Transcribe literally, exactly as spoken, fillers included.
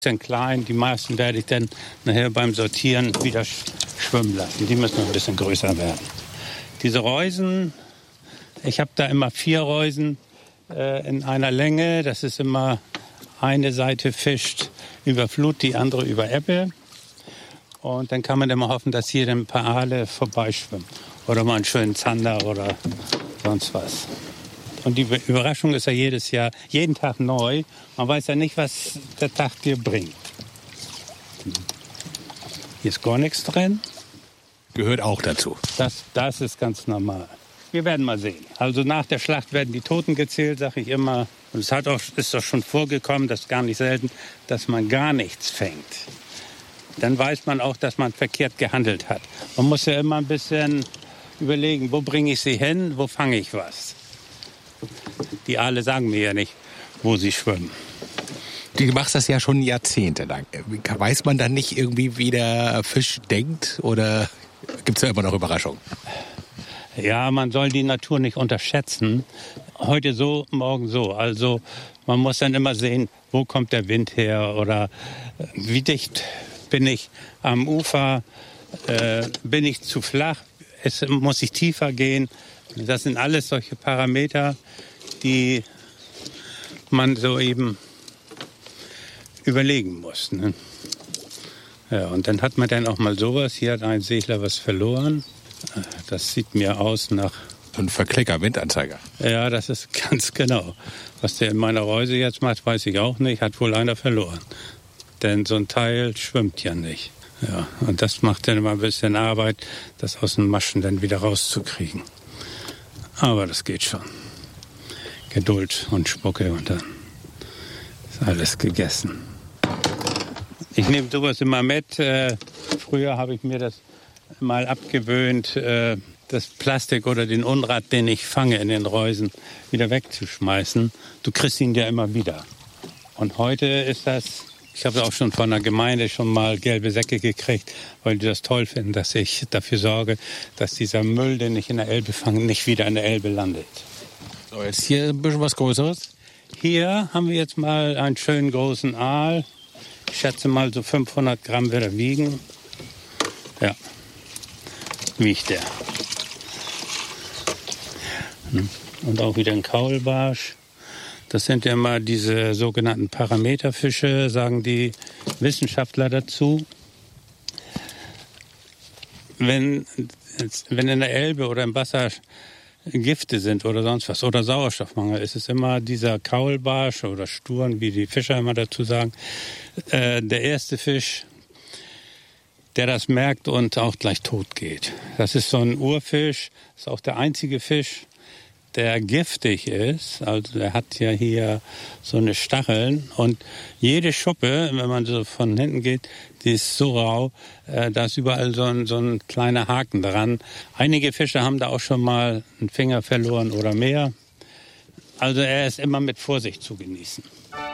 Sind klein, die meisten werde ich dann nachher beim Sortieren wieder schwimmen lassen. Die müssen noch ein bisschen größer werden. Diese Reusen, ich habe da immer vier Reusen äh, in einer Länge. Das ist immer eine Seite fischt über Flut, die andere über Ebbe. Und dann kann man immer hoffen, dass hier ein paar Aale vorbeischwimmen. Oder mal einen schönen Zander oder sonst was. Und die Überraschung ist ja jedes Jahr, jeden Tag neu. Man weiß ja nicht, was der Tag dir bringt. Hier ist gar nichts drin. Gehört auch dazu. Das, das ist ganz normal. Wir werden mal sehen. Also nach der Schlacht werden die Toten gezählt, sage ich immer. Und es hat auch, ist doch schon vorgekommen, das ist gar nicht selten, dass man gar nichts fängt. Dann weiß man auch, dass man verkehrt gehandelt hat. Man muss ja immer ein bisschen überlegen, wo bringe ich sie hin, wo fange ich was. Die Aale sagen mir ja nicht, wo sie schwimmen. Du machst das ja schon jahrzehntelang. Weiß man dann nicht irgendwie, wie der Fisch denkt? Oder gibt es da immer noch Überraschungen? Ja, man soll die Natur nicht unterschätzen. Heute so, morgen so. Also man muss dann immer sehen, wo kommt der Wind her oder wie dicht bin ich am Ufer, äh, bin ich zu flach, es muss ich tiefer gehen. Das sind alles solche Parameter, die man so eben überlegen muss. Ne? Ja, und dann hat man dann auch mal sowas. Hier hat ein Segler was verloren. Das sieht mir aus nach... So ein Verklicker, Windanzeiger. Ja, das ist ganz genau. Was der in meiner Reuse jetzt macht, weiß ich auch nicht. Hat wohl einer verloren. Denn so ein Teil schwimmt ja nicht. Ja, und das macht dann immer ein bisschen Arbeit, das aus den Maschen dann wieder rauszukriegen. Aber das geht schon. Geduld und Spucke und dann ist alles gegessen. Ich nehme sowas immer mit. Äh, früher habe ich mir das mal abgewöhnt, äh, das Plastik oder den Unrat, den ich fange in den Reusen, wieder wegzuschmeißen. Du kriegst ihn ja immer wieder. Und heute ist das... Ich habe auch schon von der Gemeinde schon mal gelbe Säcke gekriegt, weil die das toll finden, dass ich dafür sorge, dass dieser Müll, den ich in der Elbe fange, nicht wieder in der Elbe landet. So, jetzt hier ein bisschen was Größeres. Hier haben wir jetzt mal einen schönen großen Aal. Ich schätze mal so fünfhundert Gramm wird er wiegen. Ja, wiegt der. Und auch wieder ein Kaulbarsch. Das sind ja immer diese sogenannten Parameterfische, sagen die Wissenschaftler dazu. Wenn, wenn in der Elbe oder im Wasser Gifte sind oder sonst was oder Sauerstoffmangel, ist es immer dieser Kaulbarsch oder Sturn, wie die Fischer immer dazu sagen, äh, der erste Fisch, der das merkt und auch gleich tot geht. Das ist so ein Urfisch, ist auch der einzige Fisch, der giftig ist, also der hat ja hier so eine Stacheln und jede Schuppe, wenn man so von hinten geht, die ist so rau, äh, da ist überall so ein, so ein kleiner Haken dran. Einige Fische haben da auch schon mal einen Finger verloren oder mehr. Also er ist immer mit Vorsicht zu genießen.